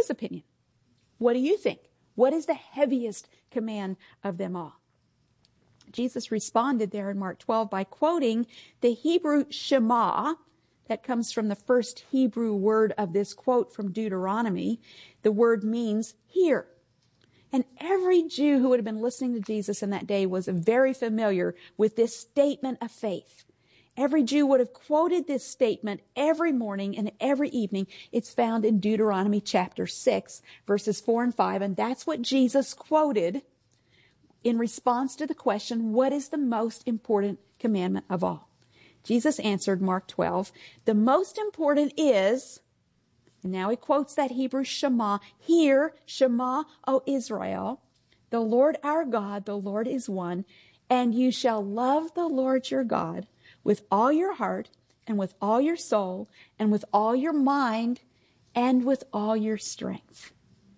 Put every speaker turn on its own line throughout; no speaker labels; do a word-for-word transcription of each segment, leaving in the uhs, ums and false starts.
his opinion. What do you think? What is the heaviest command of them all? Jesus responded there in Mark twelve by quoting the Hebrew Shema. That comes from the first Hebrew word of this quote from Deuteronomy. The word means hear. And every Jew who would have been listening to Jesus in that day was very familiar with this statement of faith. Every Jew would have quoted this statement every morning and every evening. It's found in Deuteronomy chapter six, verses four and five. And that's what Jesus quoted in response to the question, what is the most important commandment of all? Jesus answered, Mark twelve, the most important is, and now he quotes that Hebrew Shema, hear, Shema, O Israel, the Lord our God, the Lord is one, and you shall love the Lord your God with all your heart and with all your soul and with all your mind and with all your strength.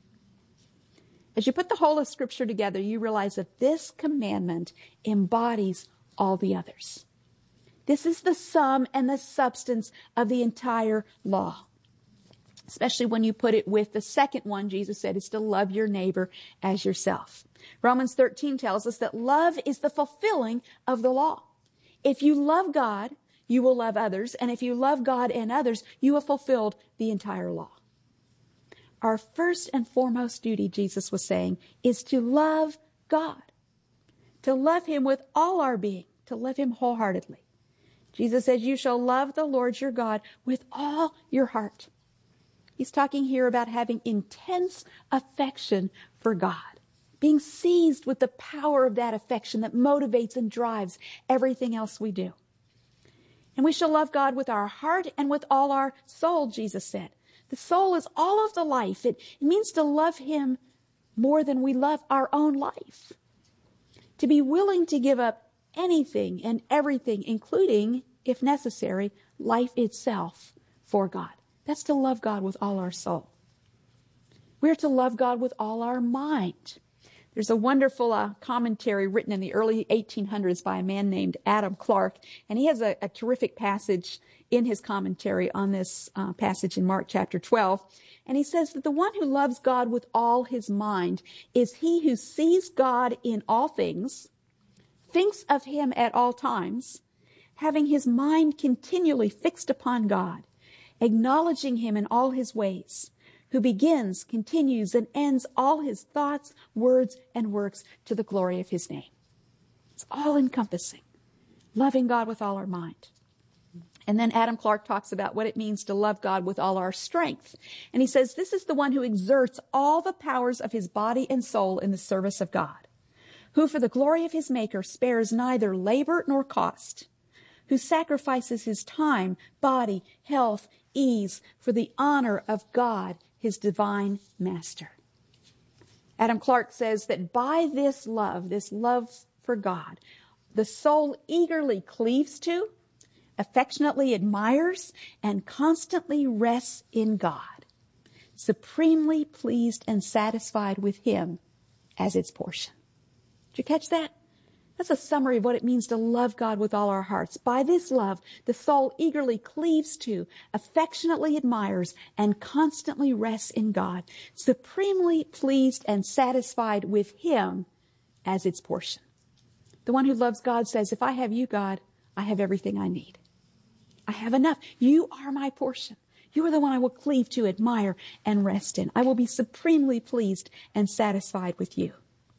As you put the whole of Scripture together, you realize that this commandment embodies all the others. This is the sum and the substance of the entire law. Especially when you put it with the second one, Jesus said, is to love your neighbor as yourself. Romans thirteen tells us that love is the fulfilling of the law. If you love God, you will love others. And if you love God and others, you have fulfilled the entire law. Our first and foremost duty, Jesus was saying, is to love God. To love him with all our being. To love him wholeheartedly. Jesus says, you shall love the Lord your God with all your heart. He's talking here about having intense affection for God. Being seized with the power of that affection that motivates and drives everything else we do. And we shall love God with our heart and with all our soul, Jesus said. The soul is all of the life. It, it means to love him more than we love our own life. To be willing to give up anything and everything, including, if necessary, life itself for God. That's to love God with all our soul. We're to love God with all our mind. There's a wonderful uh, commentary written in the early eighteen hundreds by a man named Adam Clarke, and he has a, a terrific passage in his commentary on this uh, passage in Mark chapter twelve. And he says that the one who loves God with all his mind is he who sees God in all things, thinks of him at all times, having his mind continually fixed upon God, acknowledging him in all his ways, who begins, continues, and ends all his thoughts, words, and works to the glory of his name. It's all encompassing. Loving God with all our mind. And then Adam Clarke talks about what it means to love God with all our strength. And he says, this is the one who exerts all the powers of his body and soul in the service of God, who for the glory of his Maker spares neither labor nor cost, who sacrifices his time, body, health, ease for the honor of God, his divine master. Adam Clarke says that by this love, this love for God, the soul eagerly cleaves to, affectionately admires, and constantly rests in God, supremely pleased and satisfied with him as its portion. Did you catch that? That's a summary of what it means to love God with all our hearts. By this love, the soul eagerly cleaves to, affectionately admires, and constantly rests in God, supremely pleased and satisfied with him as its portion. The one who loves God says, if I have you, God, I have everything I need. I have enough. You are my portion. You are the one I will cleave to, admire, and rest in. I will be supremely pleased and satisfied with you.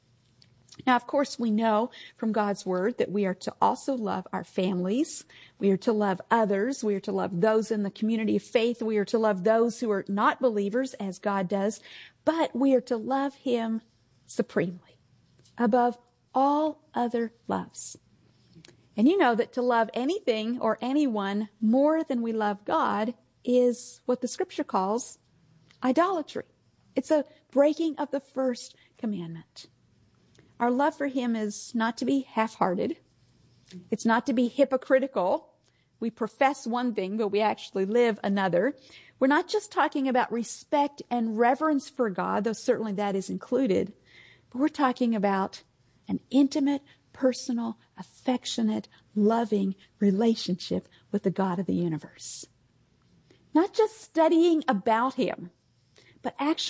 Now, of course, we know from God's word that we are to also love our families. We are to love others. We are to love those in the community of faith. We are to love those who are not believers as God does. But we are to love him supremely above all other loves. And you know that to love anything or anyone more than we love God is what the scripture calls idolatry. It's a breaking of the first commandment. Our love for him is not to be half-hearted. It's not to be hypocritical. We profess one thing, but we actually live another. We're not just talking about respect and reverence for God, though certainly that is included, but we're talking about an intimate, personal, affectionate, loving relationship with the God of the universe. Not just studying about him, but actually